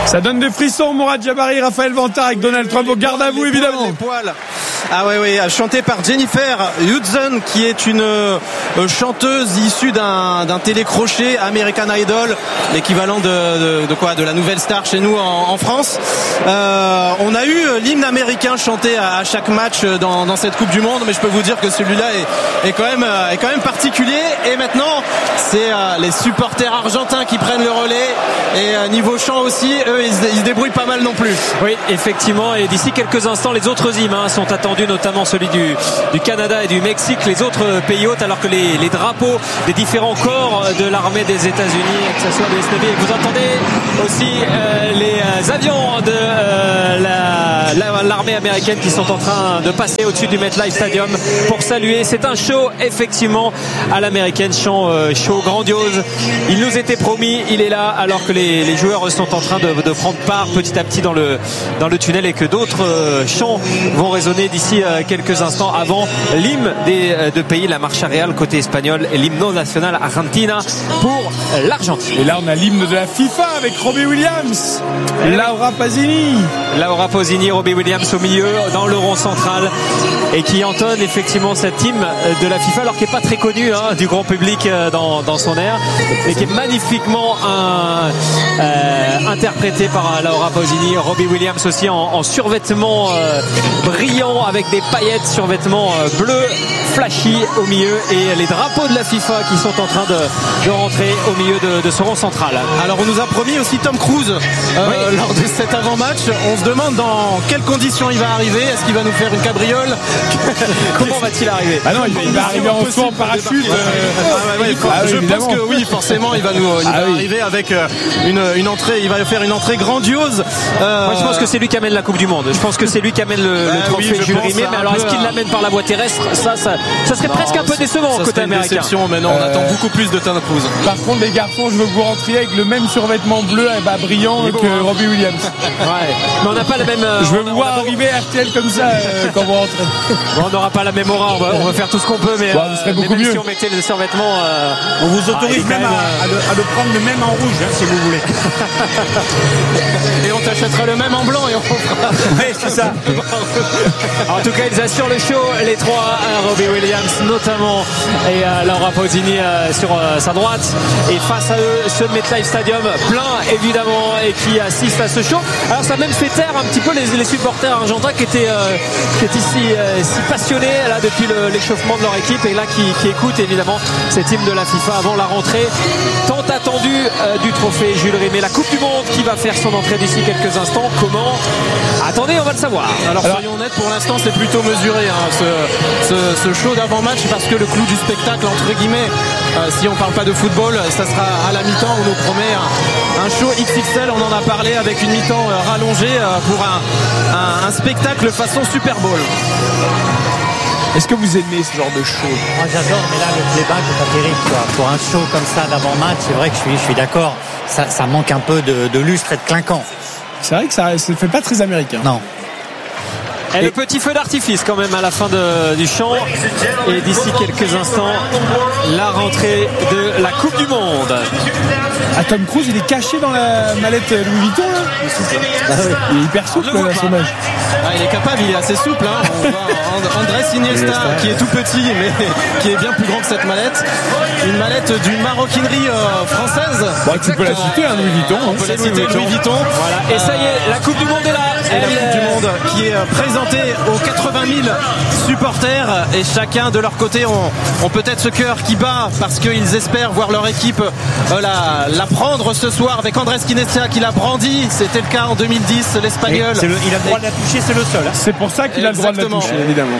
Ça donne des frissons, Mourad Jabari, Raphaël Vantard avec Donald Trump au garde à vous, évidemment. Les poils. Ah oui, chanté par Jennifer Hudson, qui est une chanteuse issue d'un télécrochet American Idol, l'équivalent de la nouvelle star chez nous en France. On a eu l'hymne américain chanté à chaque match dans cette Coupe du Monde, mais je peux vous dire que celui-là est quand même particulier. Et maintenant, c'est les supporters argentins qui prennent le relais. Et niveau chant aussi, eux, ils se débrouillent pas mal non plus. Oui, effectivement. Et d'ici quelques instants, les autres hymnes sont attendus, notamment celui du Canada et du Mexique, les autres pays hôtes, alors que les drapeaux des différents corps de l'armée des États-Unis, que ce soit le SNV. Vous entendez aussi les avions de l'armée américaine qui sont en train de passer au-dessus du MetLife Stadium pour saluer. C'est un show effectivement à l'américaine, show grandiose. Il nous était promis, il est là, alors que les joueurs sont en train de prendre part petit à petit dans le tunnel, et que d'autres chants vont résonner d'ici quelques instants avant l'hymne des deux pays, la Marcha Real côté espagnol et l'hymne national Argentina pour l'Argentine. Et là on a l'hymne de la FIFA avec Robbie Williams, Laura Pausini, Robbie Williams au milieu dans le rond central, et qui entonne effectivement cette hymne de la FIFA, alors qui n'est pas très connu du grand public dans son air, mais qui est magnifiquement interprété par Laura Pausini. Robbie Williams aussi en survêtement brillant avec des paillettes, survêtement bleu flashy au milieu, et les drapeaux de la FIFA qui sont en train de rentrer au milieu de ce rond central. Alors on nous a promis aussi Tom Cruise lors de cet avant-match. On se demande dans quelles conditions il va arriver. Est-ce qu'il va nous faire une cabriole? Comment va-t-il arriver? Ah non, il va arriver en saut en parachute. Je pense que oui, forcément il va arriver avec une entrée. Il va faire une entrée grandiose. Moi je pense que c'est lui qui amène la Coupe du Monde. Je pense que c'est lui qui amène le trophée Jules Rimet. Mais alors est-ce qu'il l'amène par la voie terrestre? Ça serait presque un peu décevant côté américain. Mais non, on attend beaucoup plus de Tom Cruise. Par contre les garçons, je veux que vous rentriez avec le même survêtement bleu brillant que Robbie Williams. Ouais. Mais on n'a pas la même. Je veux vous voir arriver RTL comme ça quand vous rentrez. Bon, on n'aura pas la même aura. On va faire tout ce qu'on peut, mais ce serait beaucoup mieux. Si on mettait le survêtement, on vous autorise même à le prendre le même en rouge, si vous voulez. Et on t'achètera le même en blanc et on fera. Oui, c'est ça. En tout cas, ils assurent le show, les trois, Robbie Williams notamment, et Laura Pausini sur sa droite, et face à eux ce MetLife Stadium plein évidemment, et qui assiste à ce show. Alors ça a même fait taire un petit peu les supporters argentins qui étaient si passionnés là depuis l'échauffement de leur équipe, et là qui écoutent évidemment cette hymne de la FIFA avant la rentrée tant attendue du trophée Jules Rimet, la Coupe du Monde qui va faire son entrée d'ici quelques instants. Comment? Attendez, on va le savoir. Alors soyons honnêtes, pour l'instant c'est plutôt mesuré ce show d'avant-match, parce que le clou du spectacle entre guillemets, si on parle pas de football, ça sera à la mi-temps. On nous promet un show XXL, on en a parlé, avec une mi-temps rallongée pour un spectacle façon Super Bowl. Est-ce que vous aimez ce genre de show? Moi j'adore, mais là le débat n'est pas terrible quoi. Pour un show comme ça d'avant-match, c'est vrai que je suis d'accord, ça manque un peu de lustre et de clinquant. C'est vrai que ça ne fait pas très américain. Non. Et le petit feu d'artifice quand même à la fin du chant, et d'ici quelques instants la rentrée de la Coupe du Monde. Tom Cruise, il est caché dans la mallette Louis Vuitton là. Il est hyper souple là, son âge. Il est capable, il est assez souple. On voit Andrés Iniesta qui est tout petit mais qui est bien plus grand que cette mallette. Une mallette d'une maroquinerie française. Tu peux la citer, Louis Vuitton. On peut la citer, Louis Vuitton. Voilà. Et ça y est, la Coupe du Monde est là. Et la Coupe du Monde qui est présentée aux 80 000 supporters, et chacun de leur côté ont peut-être ce cœur qui bat parce qu'ils espèrent voir leur équipe la prendre ce soir, avec Andrés Iniesta qui l'a brandi. C'était le cas en 2010, l'Espagnol. Il a le droit de la toucher, c'est le seul. C'est pour ça qu'il a le droit de la toucher, évidemment.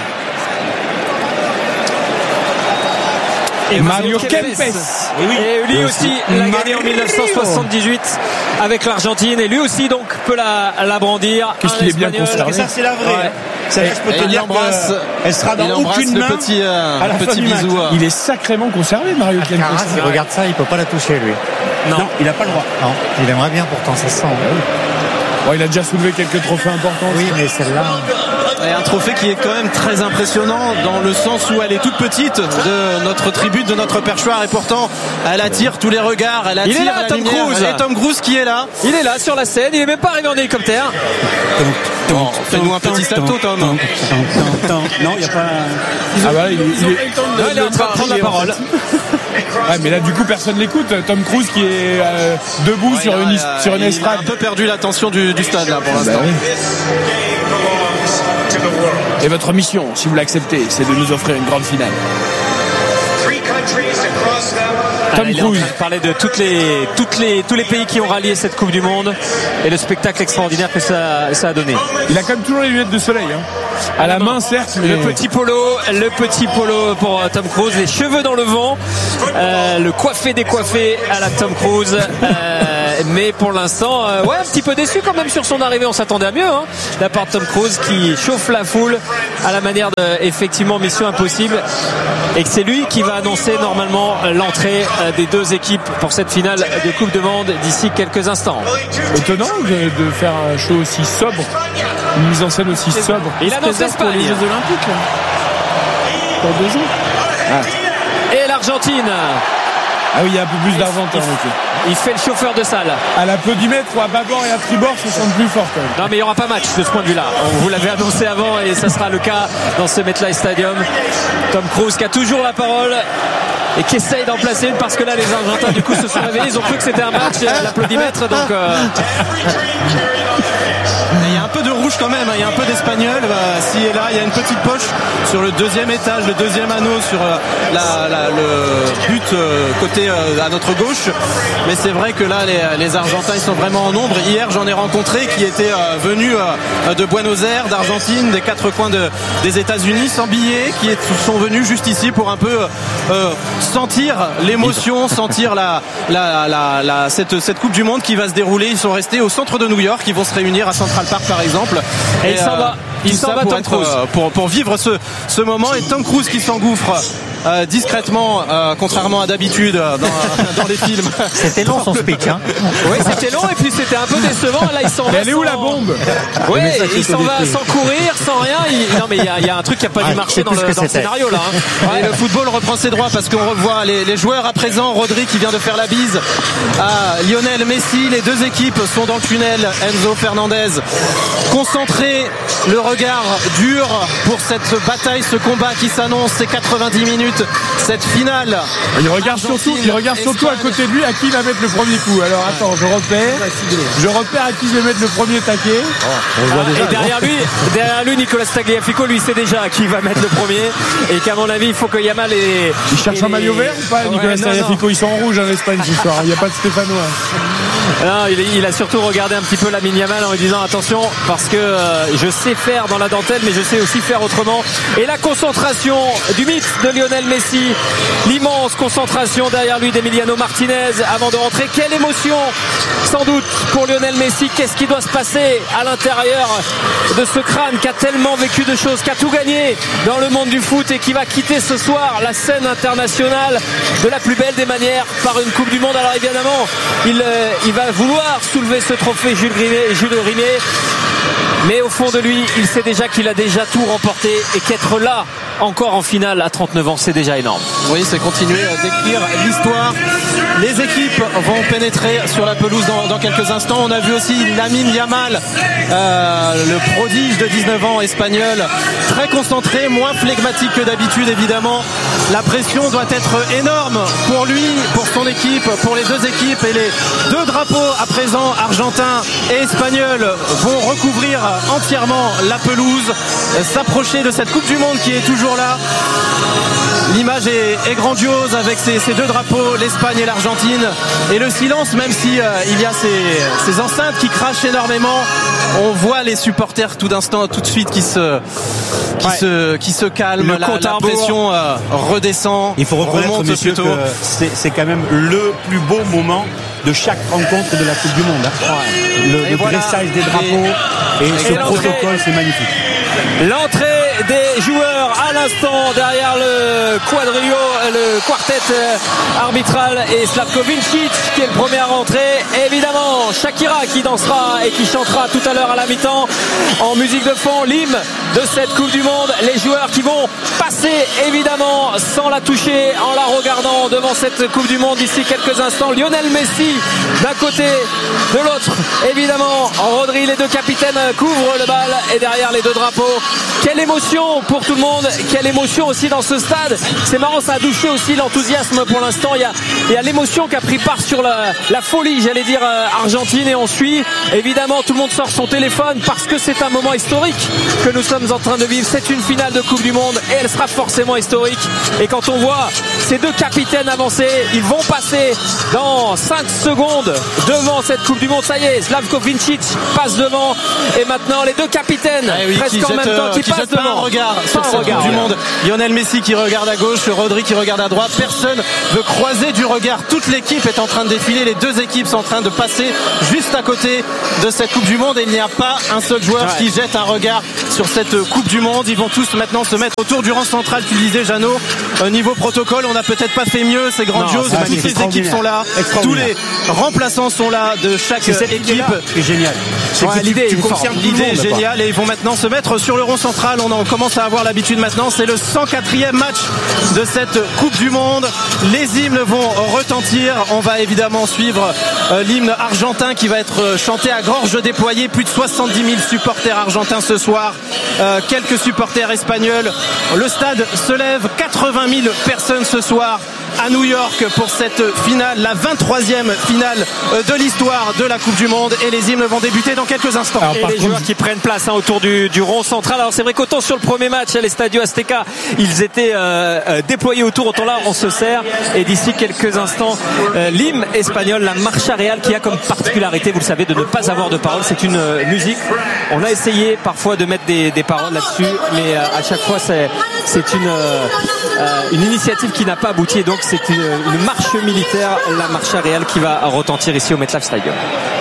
Et Mario Kempes. Et lui aussi l'a gagné en 1978 avec l'Argentine, et lui aussi donc peut la brandir. Qu'est-ce qu'il est bien conservé. Ça c'est la vraie. Ouais. Ça, je peux te dire qu'elle sera dans aucune main. Petit bisou. Il est sacrément conservé, Mario Kempes. Il regarde ça, il peut pas la toucher lui. Non, il n'a pas le droit. Non, il aimerait bien pourtant, ça se sent. Il a déjà soulevé quelques trophées importants. Oui, mais celle-là. Et un trophée qui est quand même très impressionnant dans le sens où elle est toute petite de notre tribune, de notre perchoir, et pourtant elle attire tous les regards, elle attire la Tom lumière. Cruise. Et Tom Cruise qui est là. Il est là sur la scène, il est même pas arrivé en hélicoptère. Bon, fais-nous un petit salto, Tom. Non, il n'y a pas. Il est en train de prendre la parole. Ouais, mais là du coup personne l'écoute. Tom Cruise qui est debout sur une estrade. Il a un peu perdu l'attention du stade là pour l'instant. Et votre mission, si vous l'acceptez, c'est de nous offrir une grande finale. Tom Il est en Cruise. train de parler de tous les pays qui ont rallié cette Coupe du Monde et le spectacle extraordinaire que ça a donné. Il a quand même toujours les lunettes de soleil, hein. À la main certes, mais Le petit polo pour Tom Cruise, les cheveux dans le vent, le coiffé décoiffé à la Tom Cruise. Mais pour l'instant, un petit peu déçu quand même sur son arrivée. On s'attendait à mieux, hein, de la part de Tom Cruise qui chauffe la foule à la manière de effectivement Mission Impossible, et que c'est lui qui va annoncer normalement l'entrée des deux équipes pour cette finale de Coupe du Monde d'ici quelques instants. étonnant de faire un show aussi sobre, une mise en scène aussi sobre. Il annonce l'Espagne. Pour les Jeux Olympiques, là. Pour 2 ans. Et l'Argentine. Ah oui, il y a un peu plus d'Argentin. Il fait le chauffeur de salle. À l'applaudimètre ou à bâbord et à tribord, ça semble plus fort quand même. Non, mais il n'y aura pas match de ce point de vue-là. On vous l'avait annoncé avant et ça sera le cas dans ce MetLife Stadium. Tom Cruise qui a toujours la parole et qui essaye d'en placer une, parce que là les Argentins du coup se sont réveillés, ils ont cru que c'était un match, l'applaudimètre, donc Il y a un peu de rouge quand même, il y a un peu d'espagnol ci et là. Il y a une petite poche sur le deuxième étage, le deuxième anneau sur le but côté à notre gauche. Mais c'est vrai que là les Argentins ils sont vraiment en nombre. Hier j'en ai rencontré qui étaient venus de Buenos Aires, d'Argentine, des 4 coins des États-Unis, sans billets, qui sont venus juste ici pour un peu sentir l'émotion, sentir cette Coupe du Monde qui va se dérouler. Ils sont restés au centre de New York, ils vont se réunir à Central Park par exemple. Et il s'en va. Il s'en va, Tom Cruise, pour vivre ce moment. Et Tom Cruise qui s'engouffre discrètement, contrairement à d'habitude dans les films. C'était long son speech, hein. Oui, c'était long et puis c'était un peu décevant. Là, il s'en va. Elle est où la bombe? Oui, il s'en va sans courir, sans rien. Non, mais il y a un truc qui n'a pas dû marcher dans le scénario là. Et le football reprend ses droits parce qu'on revoit les joueurs à présent. Rodri qui vient de faire la bise à Lionel Messi. Les deux équipes sont dans le tunnel. Enzo Fernandez concentré, le regard dur pour cette bataille, ce combat qui s'annonce, ces 90 minutes, cette finale. Il regarde surtout à côté de lui à qui il va mettre le premier coup. Alors attends, je repère à qui je vais mettre le premier taquet. Et derrière lui, Nicolas Tagliafico, lui sait déjà à qui il va mettre le premier, et qu'à mon avis il faut que Yamal il cherche un maillot vert ou pas? Nicolas Tagliafico, ils sont en rouge en Espagne ce soir, il n'y a pas de Stéphanois. Non, il a surtout regardé un petit peu Lamine Yamal en lui disant attention, parce que je sais faire dans la dentelle, mais je sais aussi faire autrement. Et la concentration du mythe de Lionel Messi, l'immense concentration derrière lui d'Emiliano Martinez avant de rentrer. Quelle émotion sans doute pour Lionel Messi. Qu'est-ce qui doit se passer à l'intérieur de ce crâne qui a tellement vécu de choses, qui a tout gagné dans le monde du foot et qui va quitter ce soir la scène internationale de la plus belle des manières par une Coupe du Monde. Alors évidemment il va vouloir soulever ce trophée, Jules Rimet, mais au fond de lui il sait déjà qu'il a déjà tout remporté et qu'être là encore en finale à 39 ans, c'est déjà énorme. Oui, c'est continuer à décrire l'histoire. Les équipes vont pénétrer sur la pelouse dans quelques instants. On a vu aussi Lamine Yamal, le prodige de 19 ans espagnol, très concentré, moins flegmatique que d'habitude évidemment. La pression doit être énorme pour lui, pour son équipe, pour les deux équipes, et les deux drapeaux à présent, argentin et espagnol, vont recouvrir entièrement la pelouse, s'approcher de cette Coupe du Monde qui est toujours là. L'image est grandiose avec ces deux drapeaux, l'Espagne et l'Argentine, et le silence, même si il y a ces enceintes qui crachent énormément. On voit les supporters tout de suite qui se calment, la pression redescend. Il faut reconnaître, monsieur, que c'est quand même le plus beau moment de chaque rencontre de la Coupe du Monde. Le dressage des drapeaux et ce protocole, c'est magnifique. L'entrée des joueurs à l'instant derrière le quartet arbitral, et Slavko Vincic qui est le premier à rentrer. Évidemment, évidemment Shakira qui dansera et qui chantera tout à l'heure à la mi-temps en musique de fond l'hymne de cette Coupe du Monde. Les joueurs qui vont passer évidemment sans la toucher en la regardant devant cette Coupe du Monde d'ici quelques instants. Lionel Messi d'un côté, de l'autre évidemment Rodri, les deux capitaines couvrent le bal et derrière les deux drapeaux. Quelle émotion pour tout le monde, quelle émotion aussi dans ce stade. C'est marrant, ça a douché aussi l'enthousiasme pour l'instant. Il y a l'émotion qui a pris part sur la folie, j'allais dire, argentine, et on suit. Évidemment, tout le monde sort son téléphone parce que c'est un moment historique que nous sommes en train de vivre. C'est une finale de Coupe du Monde et elle sera forcément historique. Et quand on voit ces deux capitaines avancer, ils vont passer dans 5 secondes devant cette Coupe du Monde. Ça y est, Slavko Vincic passe devant et maintenant les deux capitaines presque en même temps qui passent devant. Un regard sur cette Coupe du Monde. Lionel Messi qui regarde à gauche, Rodri qui regarde à droite. Personne veut croiser du regard. Toute l'équipe est en train de défiler. Les deux équipes sont en train de passer juste à côté de cette Coupe du Monde et il n'y a pas un seul joueur qui jette un regard sur cette Coupe du Monde. Ils vont tous maintenant se mettre autour du rang central. Tu le disais, Jeannot, niveau protocole, on n'a peut-être pas fait mieux. C'est grandiose. Toutes les équipes sont là. Tous les remplaçants sont là de chaque équipe. C'est génial. L'idée est géniale et ils vont maintenant se mettre sur le rond central. On commence à avoir l'habitude maintenant. C'est le 104e match de cette Coupe du Monde. Les hymnes vont retentir. On va évidemment suivre l'hymne argentin qui va être chanté à gorge déployée. Plus de 70 000 supporters argentins ce soir. Quelques supporters espagnols. Le stade se lève. 80 000 personnes ce soir à New York pour cette finale, la 23e finale de l'histoire de la Coupe du Monde, et les hymnes vont débuter dans quelques instants. Et les joueurs qui prennent place autour du rond central. Alors c'est vrai qu'autant sur le premier match à l'Estadio Azteca ils étaient déployés autour, autant là on se sert, et d'ici quelques instants l'hymne espagnol, la Marcha Real, qui a comme particularité, vous le savez, de ne pas avoir de paroles. C'est une musique, on a essayé parfois de mettre des paroles là-dessus, mais à chaque fois c'est une initiative qui n'a pas abouti, et donc c'est une marche militaire, la Marcha Real, qui va retentir ici au MetLife Stadium.